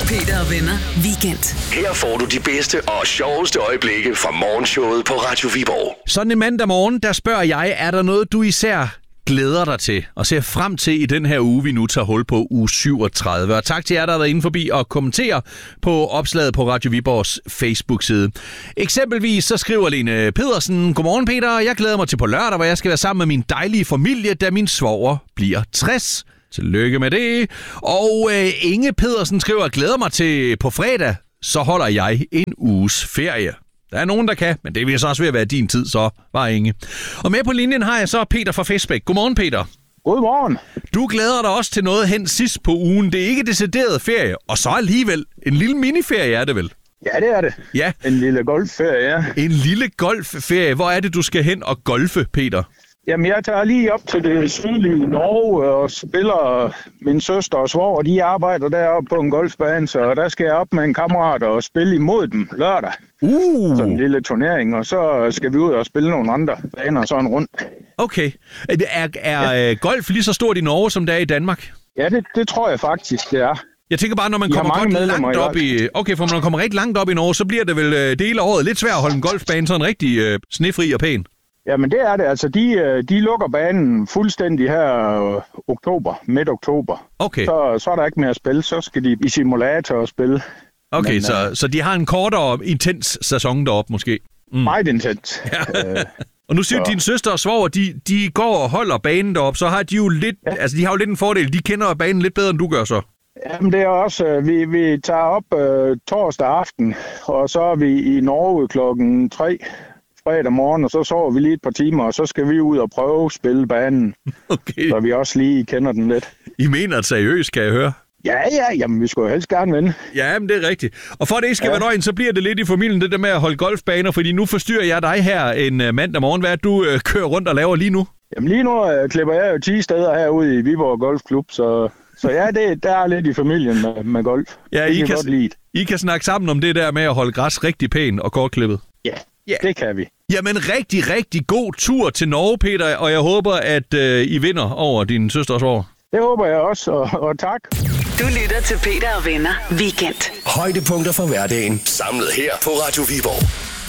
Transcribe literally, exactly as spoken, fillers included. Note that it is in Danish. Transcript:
Peter og Venner Weekend. Her får du de bedste og sjoveste øjeblikke fra morgenshowet på Radio Viborg. Sådan en mandag morgen, der spørger jeg, er der noget, du især glæder dig til og ser frem til i den her uge, vi nu tager hul på, uge syvogtredive. Og tak til jer, der har været inde forbi og kommentere på opslaget på Radio Viborgs Facebook-side. Eksempelvis så skriver Lene Pedersen: Godmorgen Peter, jeg glæder mig til på lørdag, hvor jeg skal være sammen med min dejlige familie, da min svoger bliver tres. Tillykke med det. Og øh, Inge Pedersen skriver: glæder mig til på fredag, så holder jeg en uges ferie. Der er nogen, der kan, men det vil så også ved at være din tid, så var Inge. Og med på linjen har jeg så Peter fra Facebook. Godmorgen, Peter. Godmorgen. Du glæder dig også til noget hen sidst på ugen. Det er ikke decideret ferie, og så alligevel en lille miniferie er det vel? Ja, det er det. Ja. En lille golfferie, ja. En lille golfferie. Hvor er det, du skal hen og golfe, Peter? Jamen, jeg tager lige op til det sydlige Norge og spiller min søster og svoger. De arbejder deroppe på en golfbane, så der skal jeg op med en kammerat og spille imod dem lørdag. Uh. Sådan en lille turnering, og så skal vi ud og spille nogle andre baner sådan rundt. Okay. Er, er ja. golf lige så stort i Norge, som det er i Danmark? Ja, det, det tror jeg faktisk, det er. Jeg tænker bare, når man kommer godt langt op i... Okay, for når man kommer rigtig langt op i Norge, så bliver det vel det hele året lidt svært at holde en golfbane sådan rigtig øh, snefri og pæn. Jamen det er det. Altså de, de lukker banen fuldstændig her øh, oktober, midt oktober. Okay. Så, så er der ikke mere at spille. Så skal de i simulator og spille. Okay, Men, så, øh, så de har en kortere, intens sæson deroppe måske? Mm. Meget intens. Ja. øh, og nu siger du, din søster og svoger, de, de går og holder banen deroppe, så har de jo lidt, ja. altså de har jo lidt en fordel. De kender banen lidt bedre, end du gør så. Jamen det er også, øh, vi, vi tager op øh, torsdag aften, og så er vi i Norge klokken tre. fredag morgen, og så sover vi lige et par timer, og så skal vi ud og prøve at spille banen. Okay. Så vi også lige kender den lidt. I mener det seriøst, kan jeg høre? Ja, ja, jamen vi skulle jo helst gerne vinde. Ja, men det er rigtigt. Og for at det ikke skal ja. være nøgen, så bliver det lidt i familien, det der med at holde golfbaner, fordi nu forstyrrer jeg dig her en uh, mandag morgen. Hvad er du uh, kører rundt og laver lige nu? Jamen lige nu uh, klipper jeg jo ti steder herude i Viborg Golfklub, så... Så ja, det, der er lidt i familien med, med golf. Ja, I kan, I kan snakke sammen om det der med at holde græs rigtig pænt og kortklippet. Ja, yeah, det kan vi. Jamen rigtig, rigtig god tur til Norge, Peter, og jeg håber, at øh, I vinder over din søster og svoger. Det håber jeg også, og, og tak. Du lytter til Peter og Venner Weekend. Højdepunkter fra hverdagen, samlet her på Radio Viborg.